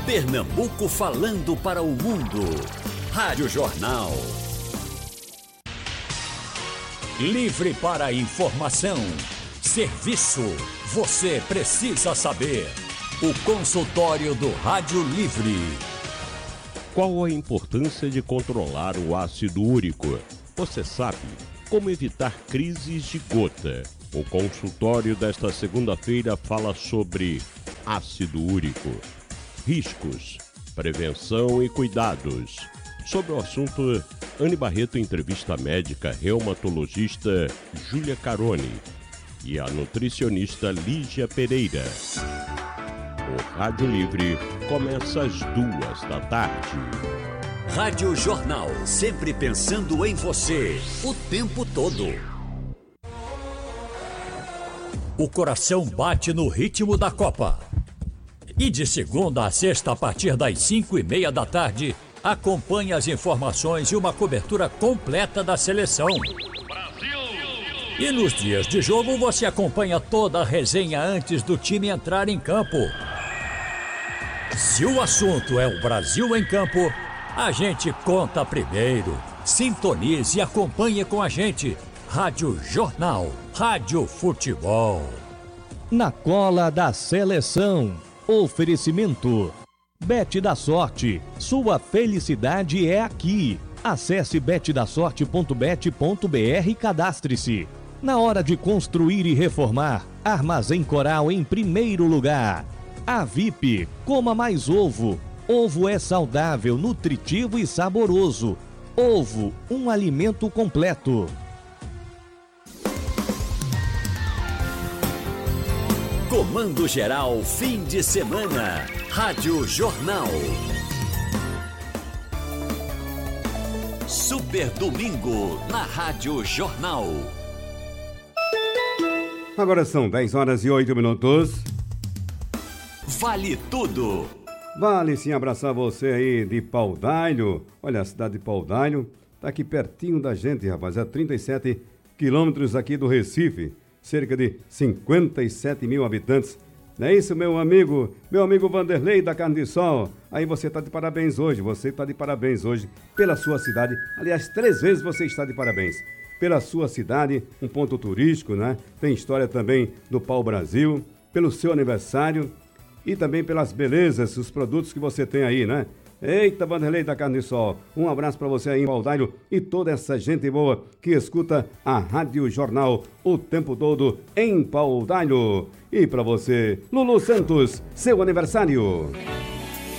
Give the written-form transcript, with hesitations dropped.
Pernambuco falando para o mundo. Rádio Jornal. Livre para informação. Serviço. Você precisa saber. O consultório do Rádio Livre. Qual a importância de controlar o ácido úrico? Você sabe como evitar crises de gota? O consultório desta segunda-feira fala sobre ácido úrico, riscos, prevenção e cuidados. Sobre o assunto, Anne Barreto entrevista a médica reumatologista Júlia Caroni e a nutricionista Lígia Pereira. O Rádio Livre começa às 14h. Rádio Jornal, sempre pensando em você, o tempo todo. O coração bate no ritmo da Copa. E de segunda a sexta, a partir das 5:30 da tarde, acompanhe as informações e uma cobertura completa da seleção. Brasil! E nos dias de jogo, você acompanha toda a resenha antes do time entrar em campo. Se o assunto é o Brasil em campo, a gente conta primeiro. Sintonize e acompanhe com a gente. Rádio Jornal, Rádio Futebol. Na cola da seleção. Oferecimento. Bet da Sorte. Sua felicidade é aqui. Acesse betdasorte.bet.br e cadastre-se. Na hora de construir e reformar, Armazém Coral em primeiro lugar. A VIP, coma mais ovo. Ovo é saudável, nutritivo e saboroso. Ovo, um alimento completo. Comando Geral, fim de semana. Rádio Jornal. Super Domingo, na Rádio Jornal. Agora são 10h08. Vale tudo. Vale sim abraçar você aí de Paudalho. Olha, a cidade de Paudalho tá aqui pertinho da gente, rapaz. É 37 quilômetros aqui do Recife. Cerca de 57 mil habitantes. Não é isso, meu amigo Vanderlei da Carne de Sol? Aí você está de parabéns hoje, pela sua cidade. Aliás, 3 vezes você está de parabéns. Pela sua cidade, um ponto turístico, né? Tem história também do pau-brasil, pelo seu aniversário e também pelas belezas, os produtos que você tem aí, né? Eita, Vanderlei da Carne de Sol, um abraço para você aí em Paudalho e toda essa gente boa que escuta a Rádio Jornal o tempo todo em Paudalho. E para você, Lulu Santos, seu aniversário.